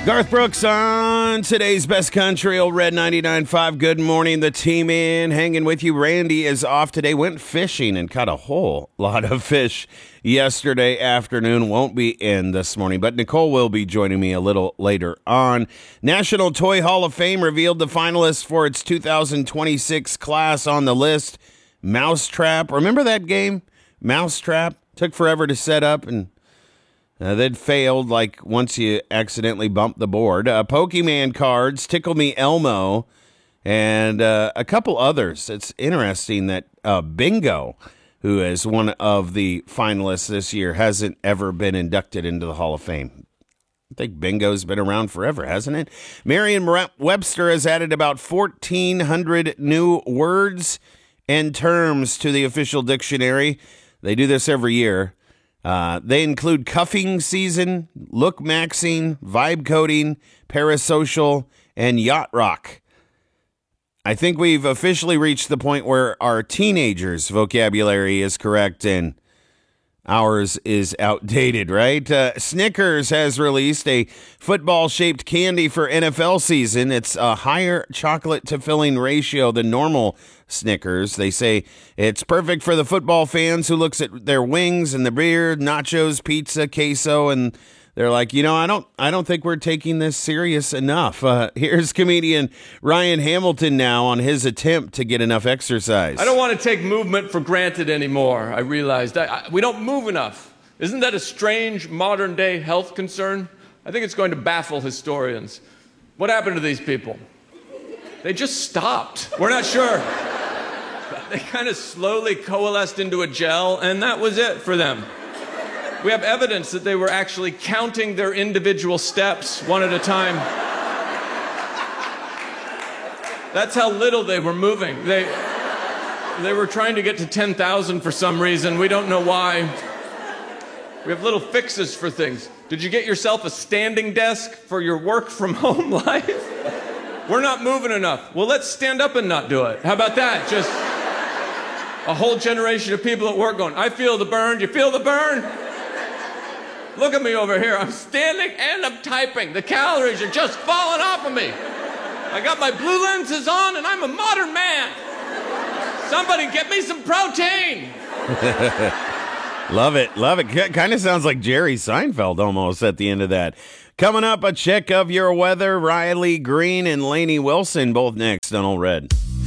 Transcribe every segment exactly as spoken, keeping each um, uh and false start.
Garth Brooks on today's Best Country, Old Red ninety-nine point five. Good morning, the team in, hanging with you. Randy is off today, went fishing and caught a whole lot of fish yesterday afternoon. Won't be in this morning, but Nicole will be joining me a little later on. National Toy Hall of Fame revealed the finalists for its two thousand twenty-six class on the list. Mousetrap. Remember that game? Mousetrap. Took forever to set up, and Uh, they'd failed, like, once you accidentally bumped the board. Uh, Pokemon cards, Tickle Me Elmo, and uh, a couple others. It's interesting that uh, Bingo, who is one of the finalists this year, hasn't ever been inducted into the Hall of Fame. I think Bingo's been around forever, hasn't it? Merriam-Webster has added about fourteen hundred new words and terms to the official dictionary. They do this every year. Uh, they include cuffing season, look maxing, vibe coding, parasocial, and yacht rock. I think we've officially reached the point where our teenagers' vocabulary is correct and ours is outdated, right? Uh, Snickers has released a football-shaped candy for N F L season. It's a higher chocolate-to-filling ratio than normal Snickers. They say it's perfect for the football fans who looks at their wings and the beer, nachos, pizza, queso, and they're like, you know, I don't, I don't think we're taking this serious enough. Uh, here's comedian Ryan Hamilton now on his attempt to get enough exercise. I don't want to take movement for granted anymore. I realized I, I, we don't move enough. Isn't that a strange modern-day health concern? I think it's going to baffle historians. What happened to these people? They just stopped. We're not sure. They kind of slowly coalesced into a gel, and that was it for them. We have evidence that they were actually counting their individual steps one at a time. That's how little they were moving. They, they were trying to get to ten thousand for some reason. We don't know why. We have little fixes for things. Did you get yourself a standing desk for your work from home life? We're not moving enough. Well, let's stand up and not do it. How about that? Just a whole generation of people at work going, I feel the burn. You feel the burn? Look at me over here. I'm standing and I'm typing. The calories are just falling off of me. I got my blue lenses on and I'm a modern man. Somebody get me some protein. Love it. Love it. Kind of sounds like Jerry Seinfeld almost at the end of that. Coming up, a check of your weather. Riley Green and Lainey Wilson both next on Old Red.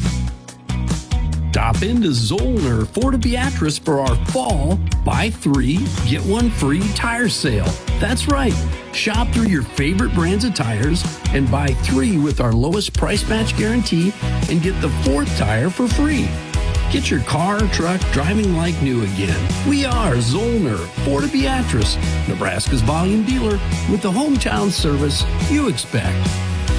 Stop into Zollner Ford Beatrice for our fall buy three, get one free tire sale. That's right. Shop through your favorite brands of tires and buy three with our lowest price match guarantee and get the fourth tire for free. Get your car or truck driving like new again. We are Zollner Ford Beatrice, Nebraska's volume dealer with the hometown service you expect.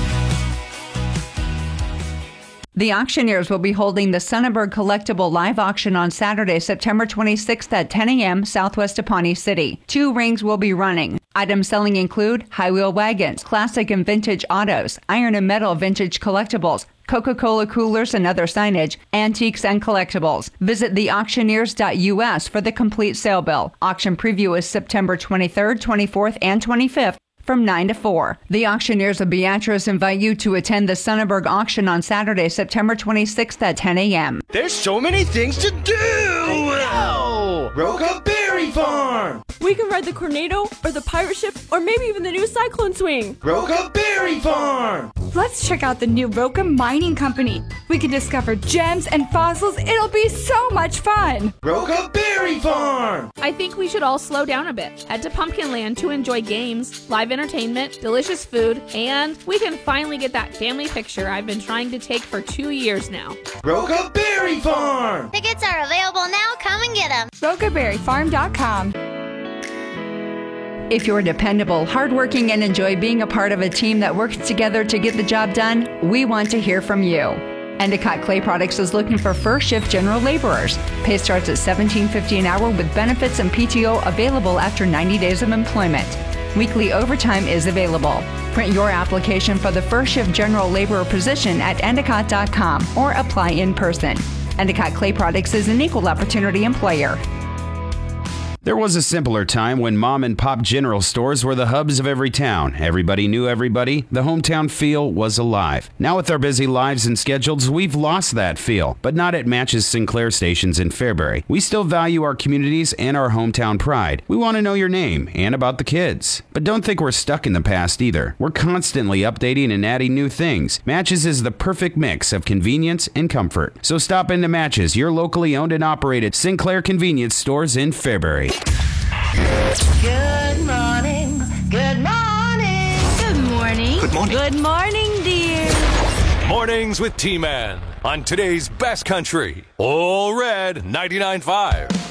The auctioneers will be holding the Sonneberg Collectible Live Auction on Saturday, September twenty-sixth at ten a.m. southwest of Pawnee City. Two rings will be running. Items selling include high-wheel wagons, classic and vintage autos, iron and metal vintage collectibles, Coca-Cola coolers and other signage, antiques and collectibles. Visit the auctioneers dot U S for the complete sale bill. Auction preview is September twenty-third, twenty-fourth, and twenty-fifth. From nine to four. The Auctioneers of Beatrice invite you to attend the Sonneberg auction on Saturday, September twenty-sixth at ten a.m. There's so many things to do! I know! Roca Berry Farm! We can ride the Tornado or the pirate ship or maybe even the new Cyclone Swing. Roca Berry Farm! Let's check out the new Roca Mining Company. We can discover gems and fossils. It'll be so much fun. Roca Berry Farm! I think we should all slow down a bit. Head to Pumpkinland to enjoy games, live entertainment, delicious food, and we can finally get that family picture I've been trying to take for two years now. Roca Berry Farm! Tickets are available now. Come and get them. Roca Berry Farm dot com. If you're dependable, hardworking, and enjoy being a part of a team that works together to get the job done, we want to hear from you. Endicott Clay Products is looking for first shift general laborers. Pay starts at seventeen fifty an hour with benefits and P T O available after ninety days of employment. Weekly overtime is available. Print your application for the first shift general laborer position at endicott dot com or apply in person. Endicott Clay Products is an equal opportunity employer. There was a simpler time when mom and pop general stores were the hubs of every town. Everybody knew everybody. The hometown feel was alive. Now with our busy lives and schedules, we've lost that feel, but not at Matches Sinclair stations in Fairbury. We still value our communities and our hometown pride. We want to know your name and about the kids. But don't think we're stuck in the past either. We're constantly updating and adding new things. Matches is the perfect mix of convenience and comfort. So stop into Matches, your locally owned and operated Sinclair convenience stores in Fairbury. Good morning. Good morning. Good morning. Good morning. Good morning, dear. Mornings with T-Man on today's Best Country. All Red ninety-nine point five.